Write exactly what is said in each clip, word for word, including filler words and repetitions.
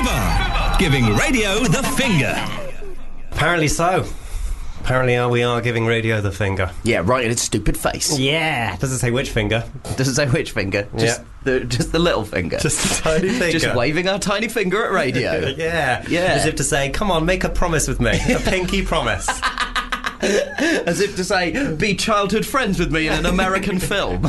Fubar, giving radio the finger. Apparently so. Apparently uh, we are giving radio the finger. Yeah, right in its stupid face. Yeah. Doesn't say which finger. Doesn't say which finger. Just, Yeah. the, just the little finger. Just a tiny finger. Just waving our tiny finger at radio. Yeah. Yeah. As if to say, come on, make a promise with me. A pinky promise. As if to say, be childhood friends with me in an American film.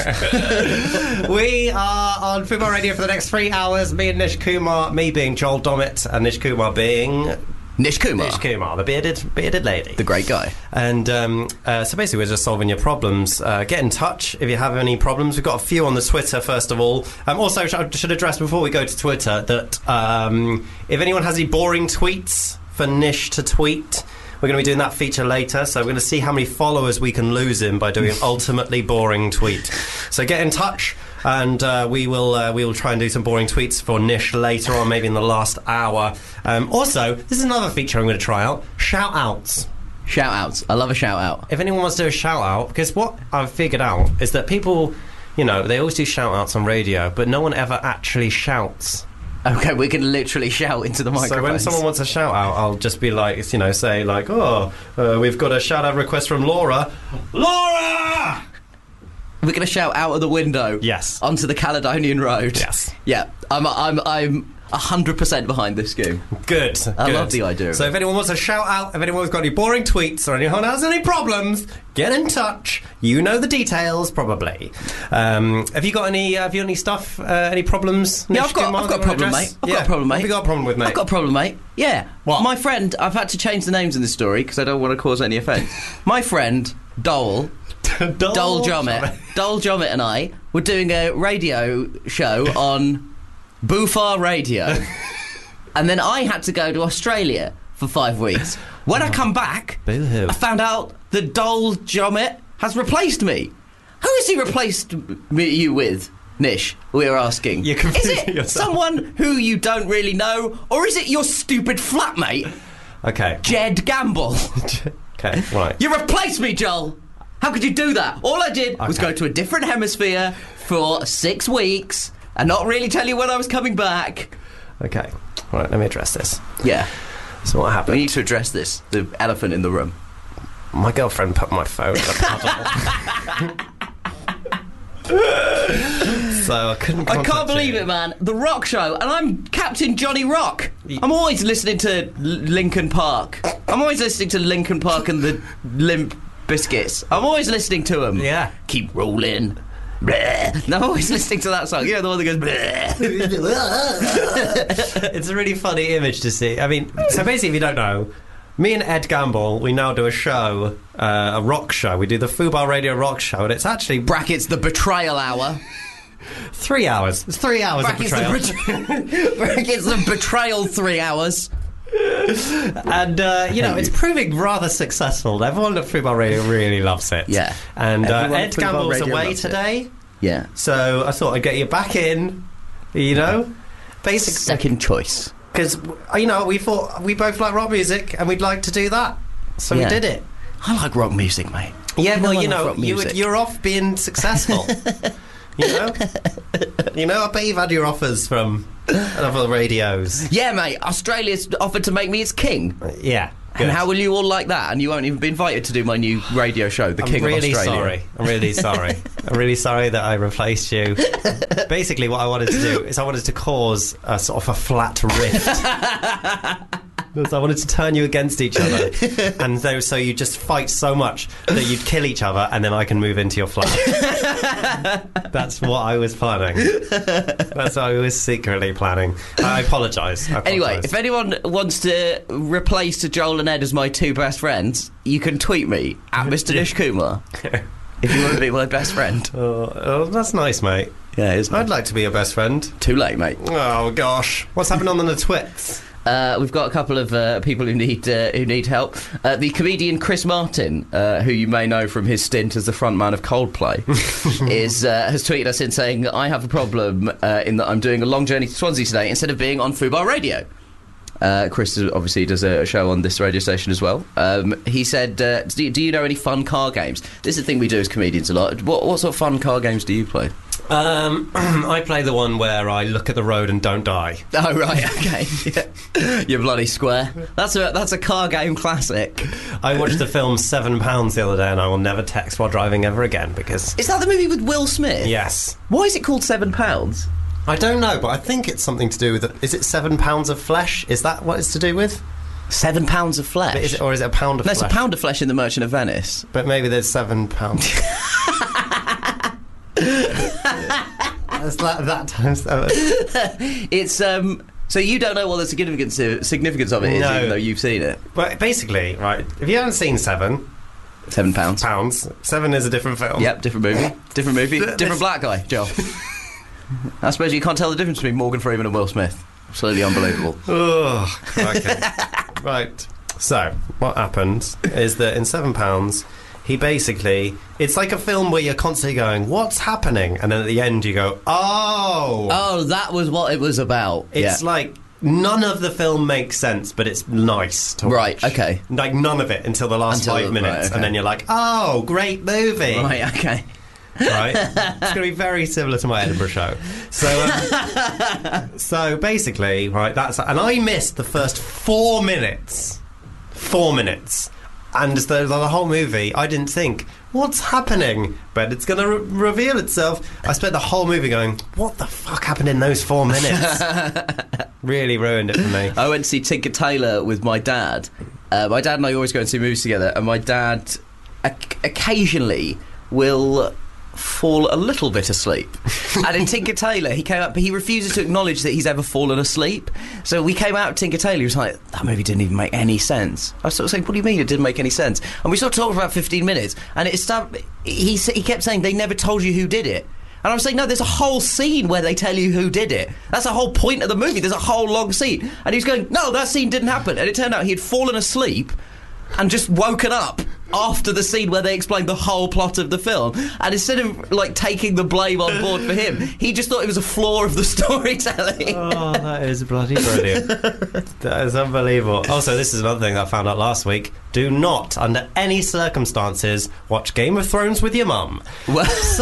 We are on Fubar Radio for the next three hours. Me and Nish Kumar. Me being Joel Dommett and Nish Kumar being... Nish Kumar. Nish Kumar, the bearded, bearded lady. The great guy. And um, uh, so basically we're just solving your problems. Uh, get in touch if you have any problems. We've got a few on the Twitter, first of all. Um, also, I should address before we go to Twitter that um, if anyone has any boring tweets for Nish to tweet, we're going to be doing that feature later. So we're going to see how many followers we can lose him by doing an ultimately boring tweet. So get in touch. And uh, we will uh, we will try and do some boring tweets for Nish later on, maybe in the last hour. Um, also, this is another feature I'm going to try out: shout outs. Shout outs. I love a shout out. If anyone wants to do a shout out, because what I've figured out is that people, you know, they always do shout outs on radio, but no one ever actually shouts. Okay, we can literally shout into the microphone. So when someone wants a shout out, I'll just be like, you know, say like, oh, uh, we've got a shout out request from Laura. Laura! We're going to shout out of the window. Yes. Onto the Caledonian Road. Yes. Yeah. I'm I'm I'm one hundred percent behind this scheme. Good. I good. love the idea of So it. if anyone wants to shout out, if anyone's got any boring tweets or anyone has any problems, get in touch. You know the details, probably. Um, have you got any? Uh, have you got any stuff? Uh, any problems? Yeah, Nish I've got, Kumar, I've got a that you wanna problem, address? mate. I've Yeah. got a problem, mate. What have you got a problem with, mate? I've got a problem, mate. Yeah. What? My friend, I've had to change the names in this story because I don't want to cause any offence. My friend, Dole, Dole, Dole Jommett, Dole Jommett and I were doing a radio show on Bufar Radio. And then I had to go to Australia for five weeks. When I come back, Boo-hoo. I found out that Dole Jommett has replaced me. Who has he replaced me, you with, Nish? We are asking. You're is confusing it yourself. someone who you don't really know, or is it your stupid flatmate, Okay. Jed Gamble? Okay. Right. You replaced me, Joel. How could you do that? All I did was Okay. go to a different hemisphere for six weeks and not really tell you when I was coming back. Okay. Right. Let me address this. Yeah. So what We happened? need to address this. The elephant in the room. My girlfriend put my phone in a puddle. So I couldn't I contact can't believe you. it, man. The Rock Show, and I'm Captain Johnny Rock. I'm always listening to L- Linkin Park. I'm always listening to Linkin Park and the Limp Biscuits. I'm always listening to them. Yeah. Keep rolling. Bleh. No, I'm always listening to that song. You know, the one that goes bleh. It's a really funny image to see. I mean, so basically, if you don't know, me and Ed Gamble, we now do a show, uh, a rock show. We do the Fubar Radio Rock Show, and it's actually Brackets the Betrayal Hour. three hours. It's three hours Brackets of the, betrayal. betray- Brackets the Betrayal three hours. And, uh, you know, it's proving rather successful. Everyone at Fubar Radio really loves it. Yeah. And uh, Everyone Ed at Fubar Gamble's Radio away loves it. today, Yeah. so I thought I'd get you back in, you know? Basically. Second choice. Because, you know, we thought we both like rock music and we'd like to do that. So Yeah. we did it. I like rock music, mate. Yeah, well, I you like know, rock you, music. you're off being successful. You know? You know, I bet you've had your offers from other radios. Yeah, mate. Australia's offered to make me its king. Yeah. And good. how will you all like that? And you won't even be invited to do my new radio show, The I'm King really of Australia. sorry. I'm really sorry. I'm really sorry that I replaced you. Basically, what I wanted to do is I wanted to cause a sort of a flat rift. So I wanted to turn you against each other, and so, so you just fight so much that you'd kill each other, and then I can move into your flat. That's what I was planning. That's what I was secretly planning. I apologise. I Anyway, apologise. if anyone wants to replace Joel and Ed as my two best friends, you can tweet me at Mister Nish Kumar if you want to be my best friend. oh, oh, that's nice, mate. Yeah, isn't it? I'd like to be your best friend. Too late, mate. Oh gosh, what's happening on the Twits? Uh, we've got a couple of uh, people who need uh, who need help. Uh, the comedian Chris Martin, uh, who you may know from his stint as the frontman of Coldplay, is uh, has tweeted us in saying, "I have a problem uh, in that I'm doing a long journey to Swansea today instead of being on Fubar Radio." Uh, Chris obviously does a show on this radio station as well. Um, he said, uh, do, "Do you know any fun car games?" This is the thing we do as comedians a lot. What, what sort of fun car games do you play? Um, I play the one where I look at the road and don't die. Oh right, okay. Yeah. You're bloody square. That's a that's a car game classic. I watched the film Seven Pounds the other day, and I will never text while driving ever again because. Is that the movie with Will Smith? Yes. Why is it called Seven Pounds? I don't know, but I think it's something to do with. Is it seven pounds of flesh? Is that what it's to do with? Seven pounds of flesh. But is it, or is it a pound of no, flesh? it's a pound of flesh in The Merchant of Venice. But maybe there's seven pounds. That's that, that times seven. It's um. So you don't know what the significance significance of it is, No. even though you've seen it. But basically, right? If you haven't seen Seven Seven pounds. Pounds, Seven is a different film. Yep, different movie. Different movie. Th- different this- black guy, Joel. I suppose you can't tell the difference between Morgan Freeman and Will Smith. Absolutely unbelievable. Oh, okay. Right. So what happens is that in Seven Pounds, he basically it's like a film where you're constantly going, "What's happening?" And then at the end you go, "Oh, Oh, that was what it was about. it's yeah. like." None of the film makes sense, but it's nice to watch. Right, okay. Like, none of it until the last Until five the- minutes. right, okay. And then you're like, oh, great movie. Right, okay. Right? It's going to be very similar to my Edinburgh show. So, um, so basically, right, that's... And I missed the first four minutes. Four minutes. And the, the whole movie, I didn't think, what's happening? But it's going to re- reveal itself. I spent the whole movie going, what the fuck happened in those four minutes? Really ruined it for me. I went to see Tinker Tailor with my dad. Uh, my dad and I always go and see movies together, and my dad o- occasionally will fall a little bit asleep. And in Tinker Tailor, he came up, but he refuses to acknowledge that he's ever fallen asleep. So we came out of Tinker Tailor, he was like, that movie didn't even make any sense. I was sort of saying, what do you mean it didn't make any sense? And we sort of talked for about fifteen minutes, and it started, he, s- he kept saying, they never told you who did it. And I was saying, no, there's a whole scene where they tell you who did it. That's the whole point of the movie. There's a whole long scene. And he was going, no, that scene didn't happen. And it turned out he had fallen asleep and just woken up after the scene where they explained the whole plot of the film. And instead of, like, taking the blame on board for him, he just thought it was a flaw of the storytelling. Oh, that is bloody brilliant. That is unbelievable. Also, this is another thing that I found out last week. Do not, under any circumstances, watch Game of Thrones with your mum. Well, So...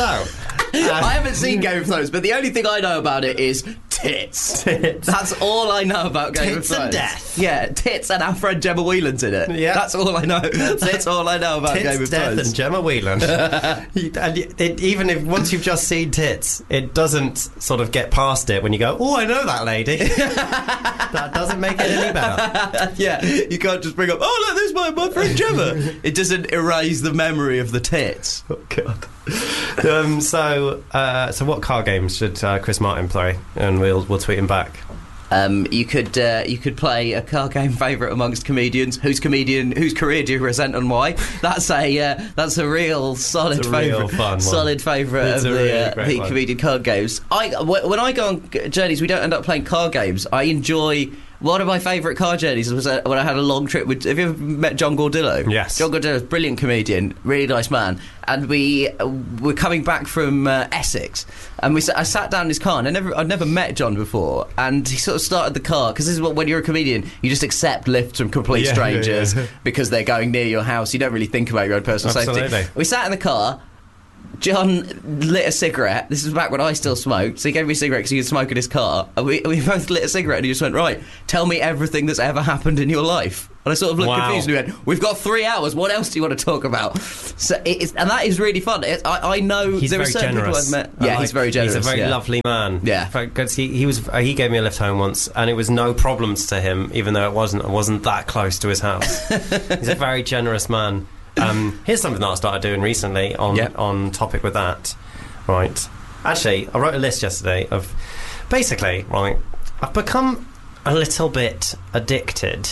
I haven't seen Game of Thrones, but the only thing I know about it is tits. Tits. That's all I know about Game Tits of and Thrones. death. Yeah, tits and our friend Gemma Whelan's in it. Yeah. That's all I know. That's, it. all I know about Tits, Game of Death Thrones. and Gemma Whelan. You- and it, it, even if once you've just seen tits, it doesn't sort of get past it when you go, oh, I know that lady. That doesn't make it any better. Yeah, you can't just bring up, oh, look, there's my, my friend Gemma. It doesn't erase the memory of the tits. Oh, God. Um, so, uh, so what car games should uh, Chris Martin play? And we'll we'll tweet him back. Um, you could uh, you could play a car game favourite amongst comedians. Whose comedian, whose career do you resent and why? That's a uh, that's a real solid It's a real favourite, fun one. solid favourite It's of a the, really uh, great the one. comedian card games. I wh- when I go on g- journeys, we don't end up playing card games. I enjoy. One of my favourite car journeys was uh, when I had a long trip with... Have you ever met John Gordillo? Yes. John Gordillo is a brilliant comedian, really nice man. And we uh, were coming back from uh, Essex, and we s- I sat down in his car, and I never, I'd never met John before, and he sort of started the car, because this is what, when you're a comedian, you just accept lifts from complete Yeah, strangers yeah, yeah. because they're going near your house. You don't really think about your own personal Absolutely. safety. We sat in the car. John lit a cigarette. This was back when I still smoked. So he gave me a cigarette because he could smoke in his car. And we, we both lit a cigarette, and he just went, right, tell me everything that's ever happened in your life. And I sort of looked Wow. confused, and he went, we've got three hours. What else do you want to talk about? So it is, and that is really fun. It, I, I know He's there very are certain generous. people I've met. I Yeah, like- he's very generous. He's a very yeah. lovely man. Yeah. Because he, he was he gave me a lift home once, and it was no problems to him, even though it wasn't it wasn't that close to his house. He's a very generous man. Um, here's something that I started doing recently on Yeah. on topic with that. Right. Actually, I wrote a list yesterday of basically, right, I've become a little bit addicted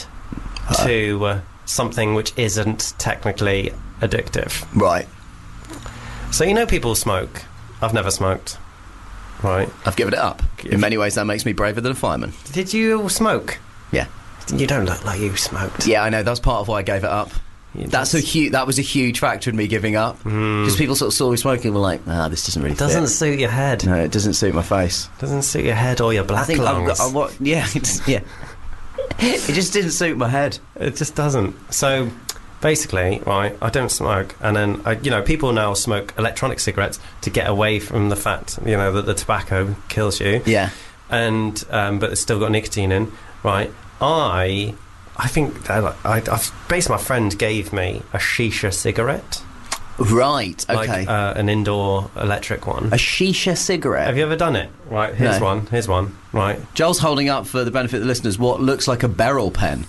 to uh, something which isn't technically addictive. Right. So you know people smoke. I've never smoked. Right. I've given it up. In many ways, that makes me braver than a fireman. Did you smoke? Yeah. You don't look like you smoked. Yeah, I know. That's part of why I gave it up. You That's a just- huge. That was a huge factor in me giving up. Just people sort of saw me smoking and were like, "Ah, this doesn't really It doesn't fit." suit your head. No, it doesn't suit my face. Doesn't suit your head or your black I think I've lungs. got. I, what, yeah, it's, yeah. It just didn't suit my head. It just doesn't. So Basically, right, I don't smoke, and then, I, you know, people now smoke electronic cigarettes to get away from the fact, you know, that the tobacco kills you. Yeah. And, um, but it's still got nicotine in, right? I, I think, that I, I've, basically my friend gave me a shisha cigarette. Right, okay. Like uh, an indoor electric one. A shisha cigarette? Have you ever done it? Right, here's No. one, here's one, right. Joel's holding up, for the benefit of the listeners, what looks like a beryl pen.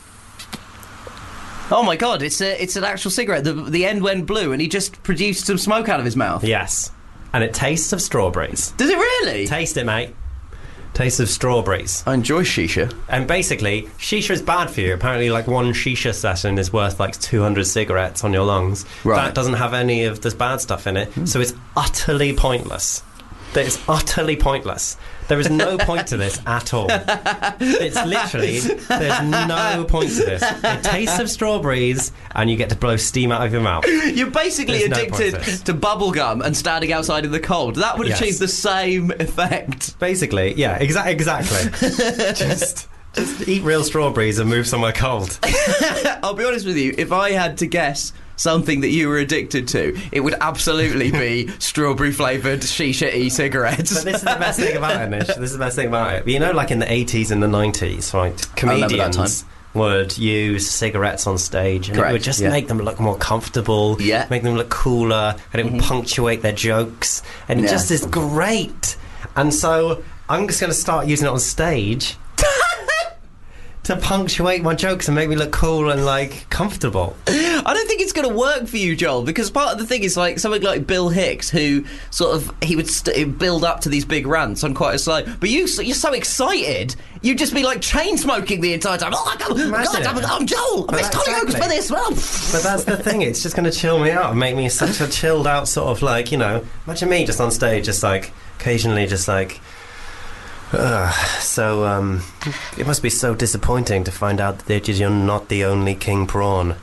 Oh my god, it's a, it's an actual cigarette. The, the end went blue and he just produced some smoke out of his mouth. Yes. And it tastes of strawberries. Does it really? Taste it, mate. Taste of strawberries. I enjoy shisha. And basically, shisha is bad for you. Apparently, like, one shisha session is worth, like, two hundred cigarettes on your lungs. Right. That doesn't have any of this bad stuff in it, mm. so it's utterly pointless. It's utterly pointless. There is no point to this at all. It's literally, there's no point to this. It tastes of strawberries, and you get to blow steam out of your mouth. You're basically There's no point addicted to this. to bubble gum and standing outside in the cold. That would Yes. achieve the same effect. Basically, yeah, exa- exactly. just, just eat real strawberries and move somewhere cold. I'll be honest with you, if I had to guess something that you were addicted to, it would absolutely be strawberry flavoured shisha e-cigarettes. But this is the best thing about it, Nish. This is the best thing about it. You know, like in the eighties and the nineties, right? remember that Comedians would use cigarettes on stage, and Correct, it would just yeah. make them look more comfortable, Yeah. make them look cooler, and it would Mhm. punctuate their jokes, and it Yeah. just is great. And so I'm just going to start using it on stage to punctuate my jokes and make me look cool and, like, comfortable. I don't think it's going to work for you, Joel, because part of the thing is, like, something like Bill Hicks, who sort of, he would st- build up to these big rants on quite a slow, but you, you're so excited, you'd just be, like, chain-smoking the entire time. Oh, God, Imagine God, I'm, it. I'm Joel, I'm But Miss Tony Oaks exactly. for this. Well, But that's the thing, it's just going to chill me out and make me such a chilled out sort of, like, you know, imagine me just on stage, just like, occasionally just like, ugh, so, um, it must be so disappointing to find out that you're not the only king prawn.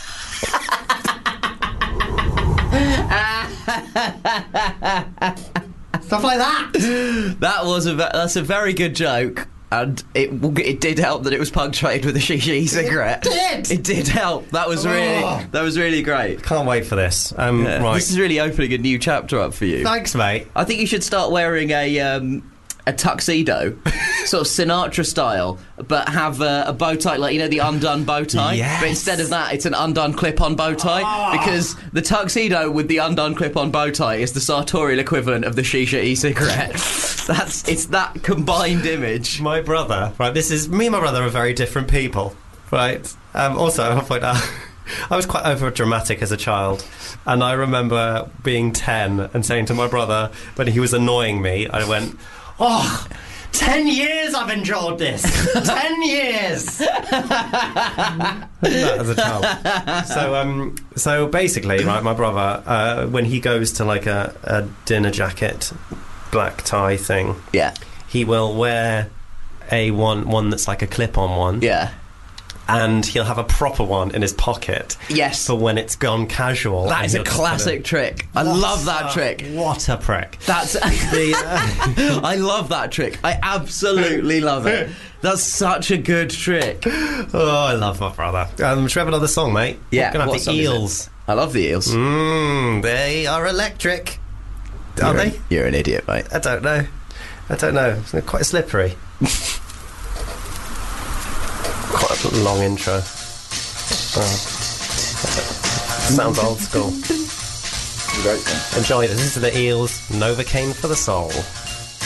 Stuff like that! that was a, ve- that's a very good joke. And it it did help that it was punctuated with a shisha cigarette. It did! It did help. That was really Oh. that was really great. Can't wait for this. Um, Yeah. right. This is really opening a new chapter up for you. Thanks, mate. I think you should start wearing a um, a tuxedo, sort of Sinatra style, but have a, a bow tie, like, you know, the undone bow tie. Yes. But instead of that, it's an undone clip-on bow tie, Oh. because the tuxedo with the undone clip-on bow tie is the sartorial equivalent of the shisha e-cigarette. That's it's that combined image. My brother, right, this is, me and my brother are very different people, right? Um, also, I'll point out, I was quite over dramatic as a child, and I remember being ten and saying to my brother, when he was annoying me, I went, oh, ten years I've enjoyed this! ten years! That as a child. So, um, so basically, right, my brother, uh, when he goes to like a, a dinner jacket, black tie thing, Yeah, he will wear a one one that's like a clip-on one, yeah. and he'll have a proper one in his pocket Yes. for when it's gone casual. That and is a he'll just put classic it- trick. I What love that a- trick. What a prick. That's The, uh, I love that trick. I absolutely love it. That's such a good trick. oh, I love my brother. Um, should we have another song, mate? Yeah, We're gonna what have song the is it? Eels. I love the eels. Mmm, they are electric. Are You're they? an- You're an idiot, mate. I don't know. I don't know. They're quite slippery. Quite a long intro. Oh. Sounds old school. Enjoy this. This is the Eels, Novocaine for the Soul.